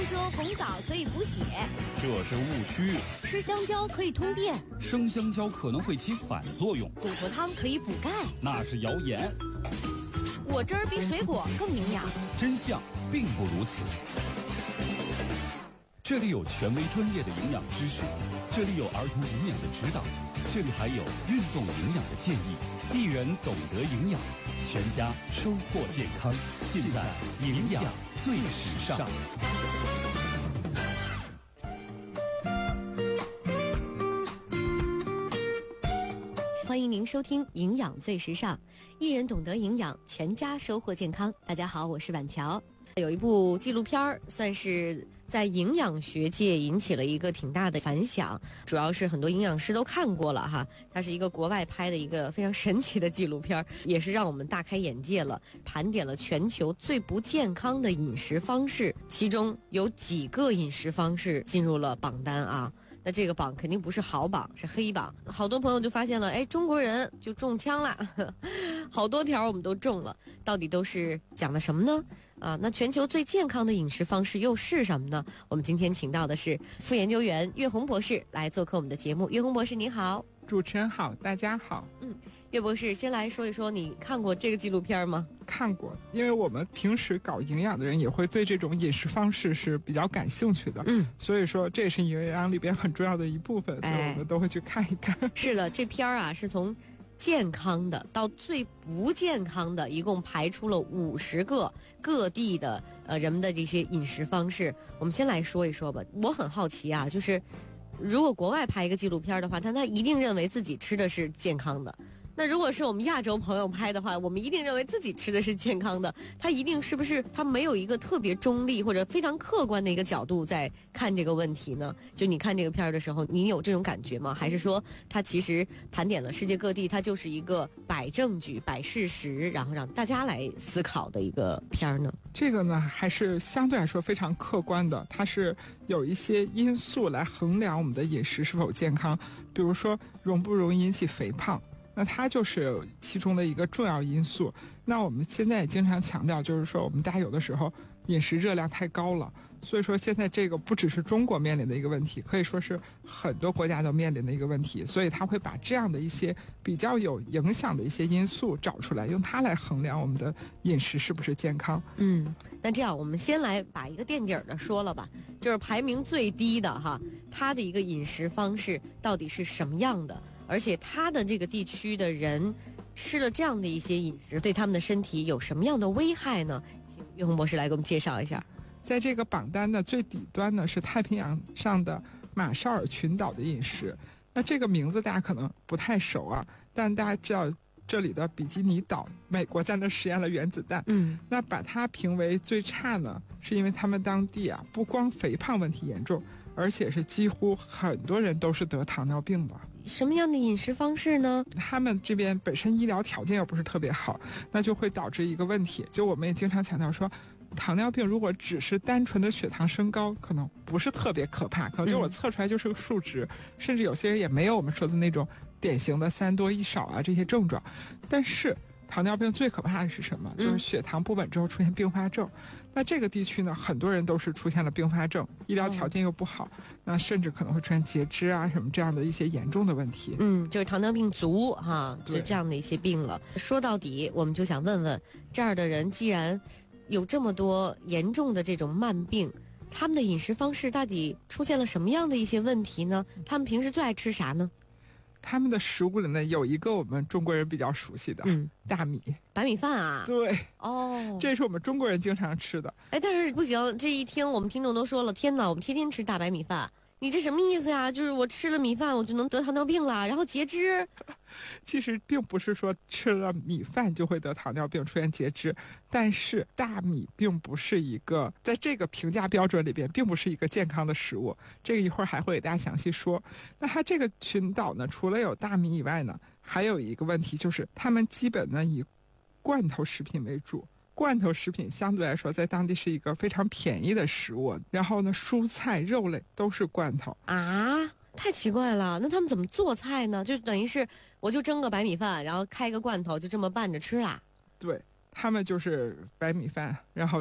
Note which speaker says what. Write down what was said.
Speaker 1: 说红枣可以补血，
Speaker 2: 这是误区。
Speaker 1: 吃香蕉可以通电，
Speaker 2: 生香蕉可能会起反作用。
Speaker 1: 骨头汤可以补钙，
Speaker 2: 那是谣言。
Speaker 1: 果汁儿比水果更营养，
Speaker 2: 真相并不如此。这里有权威专业的营养知识，这里有儿童营养的指导，这里还有运动营养的建议。一人懂得营养，全家收获健康，尽在营养最时尚。
Speaker 1: 欢迎您收听《营养最时尚》，一人懂得营养，全家收获健康。大家好，我是婉乔。有一部纪录片算是在营养学界引起了一个挺大的反响，主要是很多营养师都看过了哈。它是一个国外拍的一个非常神奇的纪录片，也是让我们大开眼界了，盘点了全球最不健康的饮食方式，其中有几个饮食方式进入了榜单啊。那这个榜肯定不是好榜，是黑榜。好多朋友就发现了，中国人就中枪了，好多条我们都中了，到底都是讲的什么呢？那全球最健康的饮食方式又是什么呢？我们今天请到的是副研究员岳红博士来做客我们的节目。岳红博士您好。
Speaker 3: 主持人好，大家好。
Speaker 1: 岳博士先来说一说，你看过这个纪录片吗？
Speaker 3: 看过，因为我们平时搞营养的人也会对这种饮食方式是比较感兴趣的，所以说这也是营养里边很重要的一部分，所以我们都会去看一看。
Speaker 1: 是的，这片啊是从健康的到最不健康的，一共排出了50个各地的人们的这些饮食方式。我们先来说一说吧。我很好奇啊，就是如果国外拍一个纪录片的话，他一定认为自己吃的是健康的。那如果是我们亚洲朋友拍的话，我们一定认为自己吃的是健康的。他一定是不是他没有一个特别中立或者非常客观的一个角度在看这个问题呢？就你看这个片的时候，你有这种感觉吗？还是说他其实盘点了世界各地，他就是一个摆证据、摆事实，然后让大家来思考的一个片呢？
Speaker 3: 这个呢，还是相对来说非常客观的，它是有一些因素来衡量我们的饮食是否健康，比如说容不容易引起肥胖。那它就是其中的一个重要因素。那我们现在也经常强调，就是说我们大家有的时候饮食热量太高了，所以说现在这个不只是中国面临的一个问题，可以说是很多国家都面临的一个问题。所以他会把这样的一些比较有影响的一些因素找出来，用它来衡量我们的饮食是不是健康。
Speaker 1: 那这样我们先来把一个垫底的说了吧，就是排名最低的哈，它的一个饮食方式到底是什么样的，而且它的这个地区的人吃了这样的一些饮食，对他们的身体有什么样的危害呢？请岳红博士来给我们介绍一下。
Speaker 3: 在这个榜单的最底端呢，是太平洋上的马绍尔群岛的饮食。那这个名字大家可能不太熟啊，但大家知道这里的比基尼岛，美国在那实验了原子弹。那把它评为最差呢，是因为他们当地啊，不光肥胖问题严重，而且是几乎很多人都是得糖尿病的。
Speaker 1: 什么样的饮食方式呢？
Speaker 3: 他们这边本身医疗条件又不是特别好，那就会导致一个问题，就我们也经常强调说，糖尿病如果只是单纯的血糖升高，可能不是特别可怕，可能就我测出来就是个数值，甚至有些人也没有我们说的那种典型的3多1少啊这些症状。但是糖尿病最可怕的是什么？就是血糖不稳之后出现并发症。那这个地区呢，很多人都是出现了并发症，医疗条件又不好，那甚至可能会出现截肢啊什么这样的一些严重的问题。
Speaker 1: 就是糖尿病足哈，就这样的一些病了。说到底，我们就想问问，这儿的人既然有这么多严重的这种慢病，他们的饮食方式到底出现了什么样的一些问题呢？他们平时最爱吃啥呢？
Speaker 3: 他们的食物里呢，有一个我们中国人比较熟悉的，大米、
Speaker 1: 白米饭啊。
Speaker 3: 对，这是我们中国人经常吃的。
Speaker 1: 但是不行，这一听我们听众都说了，天哪，我们天天吃大白米饭，你这什么意思呀？就是我吃了米饭，我就能得糖尿病了，然后截肢。
Speaker 3: 其实并不是说吃了米饭就会得糖尿病出现截肢，但是大米并不是一个在这个评价标准里边并不是一个健康的食物，这个一会儿还会给大家详细说。那它这个群岛呢，除了有大米以外呢，还有一个问题，就是他们基本呢以罐头食品为主。罐头食品相对来说在当地是一个非常便宜的食物，然后呢蔬菜肉类都是罐头
Speaker 1: 啊，太奇怪了。那他们怎么做菜呢？就等于是我就蒸个白米饭，然后开个罐头，就这么拌着吃啦。
Speaker 3: 对，他们就是白米饭，然后